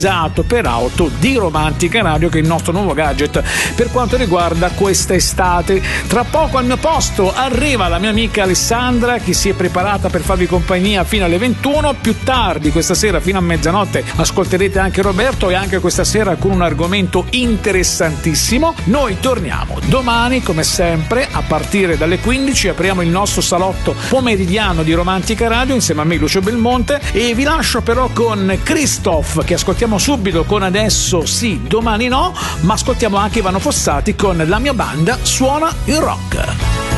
per auto di Romantica Radio, che è il nostro nuovo gadget per quanto riguarda questa estate. Tra poco al mio posto arriva la mia amica Alessandra, che si è preparata per farvi compagnia fino alle 21. Più tardi questa sera fino a mezzanotte ascolterete anche Roberto, e anche questa sera con un argomento interessantissimo. Noi torniamo domani come sempre a partire dalle 15, apriamo il nostro salotto pomeridiano di Romantica Radio insieme a me, Lucio Belmonte, e vi lascio però con Christoph, che ascoltiamo subito con Adesso sì, domani no, ma ascoltiamo anche Ivano Fossati con La mia banda suona il rock.